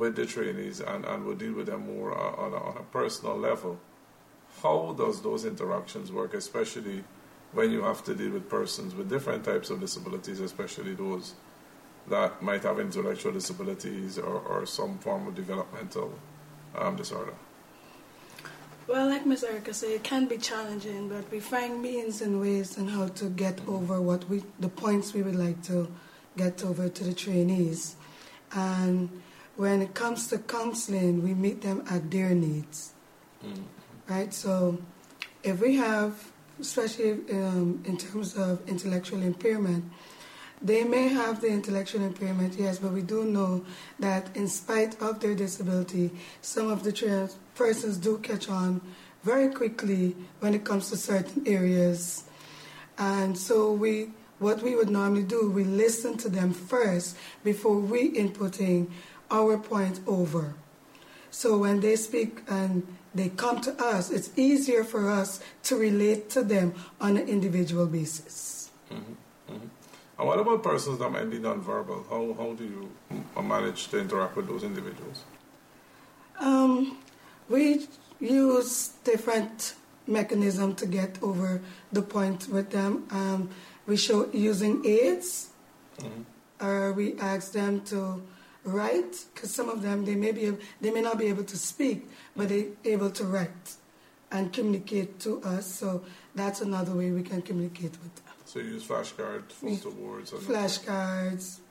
with the trainees and will deal with them more on a personal level. How does those interactions work, especially when you have to deal with persons with different types of disabilities, especially those that might have intellectual disabilities or some form of developmental disorder? Well, like Ms. Erica said, it can be challenging, but we find means and ways on how to get over the points we would like to get over to the trainees. And when it comes to counseling, we meet them at their needs. Right? So if we have, especially in terms of intellectual impairment, they may have the intellectual impairment, yes, but we do know that in spite of their disability, some of the persons do catch on very quickly when it comes to certain areas. And so what we would normally do, we listen to them first before we inputting our point over. So when they speak and they come to us, it's easier for us to relate to them on an individual basis. And what about persons that might be nonverbal? How do you manage to interact with those individuals? We use different mechanisms to get over the point with them. We show using aids, or we ask them to write, because some of them they may not be able to speak, but they're able to write and communicate to us. So that's another way we can communicate with them. So you use flashcards, photo boards? Flashcards,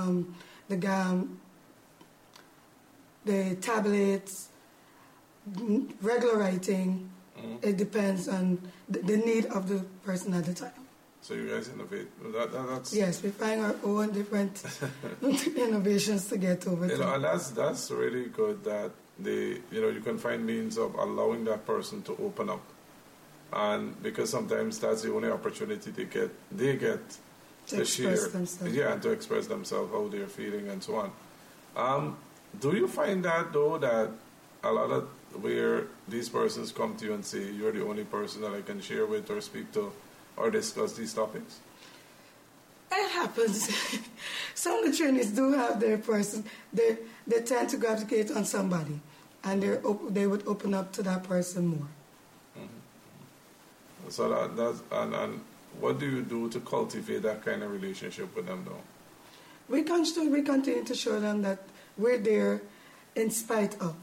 the tablets, regular writing. It depends on the need of the person at the time. So you guys innovate. That's yes, we find our own different innovations to get over. And that's really good that you can find means of allowing that person to open up. And because sometimes that's the only opportunity they get to share, and to express themselves, how they're feeling, and so on. Do you find that though that a lot of where these persons come to you and say you're the only person that I can share with or speak to or discuss these topics? It happens. Some of the trainees do have their person. They tend to gravitate on somebody, and they would open up to that person more. So that's and what do you do to cultivate that kind of relationship with them, though? We continue to show them that we're there in spite of.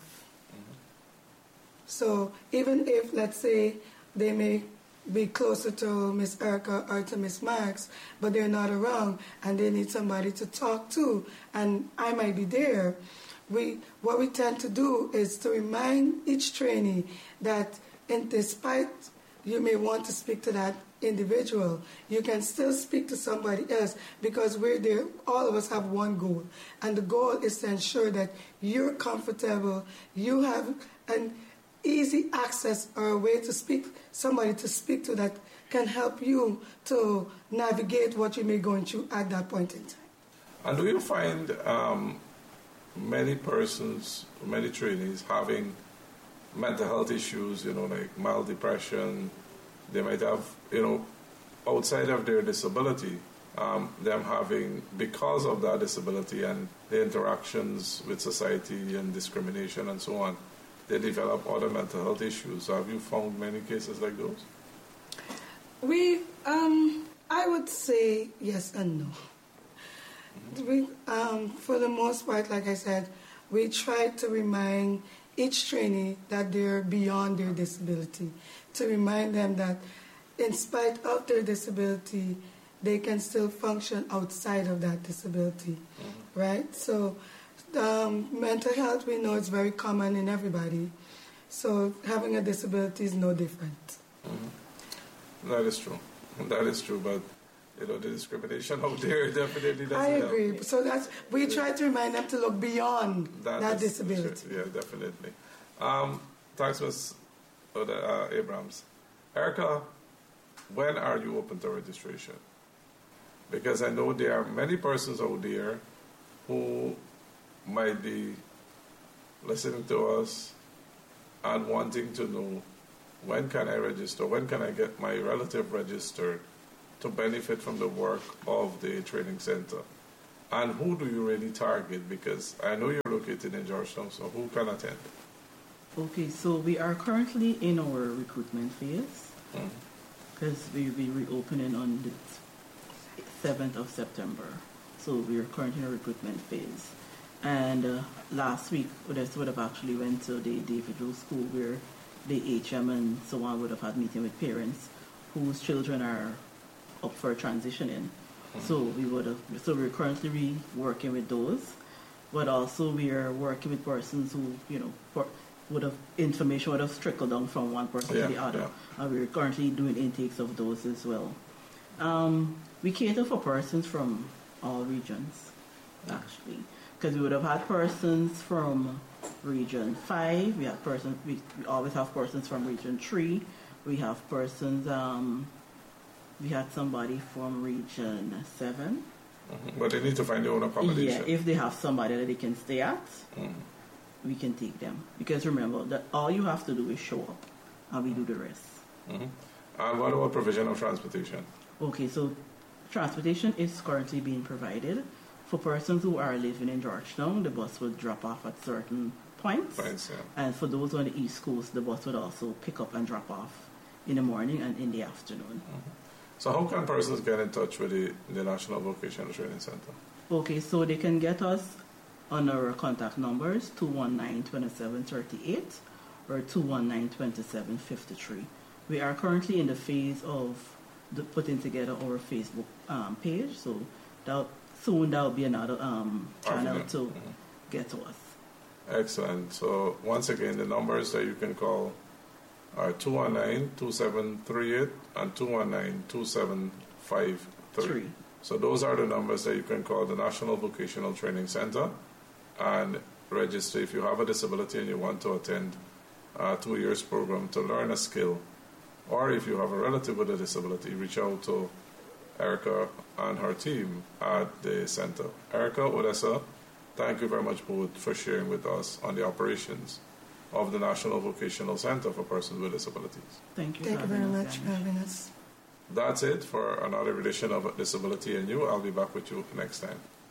So even if, let's say, they may be closer to Miss Erica or to Miss Max, but they're not around and they need somebody to talk to, and I might be there, what we tend to do is to remind each trainee that despite you may want to speak to that individual, you can still speak to somebody else, because we're there, all of us have one goal, and the goal is to ensure that you're comfortable, you have an easy access or a way to speak, somebody to speak to that can help you to navigate what you may be going through at that point in time. And do you find many trainees having mental health issues, like mild depression? They might have, outside of their disability, them having, because of that disability and the interactions with society and discrimination and so on, they develop other mental health issues. Have you found many cases like those? I would say yes and no. For the most part, like I said, we try to remind each trainee that they're beyond their disability, to remind them that in spite of their disability, they can still function outside of that disability, right? So mental health, we know it's very common in everybody, so having a disability is no different. That is true, but the discrimination out there definitely doesn't I agree. Help. So we try to remind them to look beyond that disability. Sure. Yeah, definitely. Thanks, Ms. Abrams. Erica, when are you open to registration? Because I know there are many persons out there who might be listening to us and wanting to know, when can I register? When can I get my relative registered to benefit from the work of the training center? And who do you really target? Because I know you're located in Georgetown, so who can attend? Okay, so we are currently in our recruitment phase because we'll be reopening on the 7th of September. So we are currently in a recruitment phase. And last week, Odessa would have actually went to the David Rowe School where the HM and so on would have had meeting with parents whose children are up for transitioning. So we're currently working with those, but also we are working with persons who, information would have trickled down from one person to the other. Yeah. And we're currently doing intakes of those as well. We cater for persons from all regions, actually, because we would have had persons from Region 5. We always have persons from Region 3. We have persons. We had somebody from Region 7. But they need to find their own accommodation. Yeah, if they have somebody that they can stay at, we can take them. Because remember, that all you have to do is show up, and we do the rest. And what about provision of transportation? Okay, so transportation is currently being provided. For persons who are living in Georgetown, the bus will drop off at certain points. And for those on the East Coast, the bus would also pick up and drop off in the morning and in the afternoon. So how can persons get in touch with the National Vocational Training Center? Okay, so they can get us on our contact numbers 219-2738 or 219-2753. We are currently in the phase of putting together our Facebook page, so soon there will be another channel to get to us. Excellent. So once again, the numbers that you can call are 219-2738 and 219-2753. So those are the numbers that you can call the National Vocational Training Center and register if you have a disability and you want to attend a 2 years program to learn a skill. Or if you have a relative with a disability, reach out to Erica and her team at the center. Erica, Odessa, thank you very much both for sharing with us on the operations of the National Vocational Center for Persons with Disabilities. Thank you. Thank you very much for having us. That's it for another edition of Disability and You. I'll be back with you next time.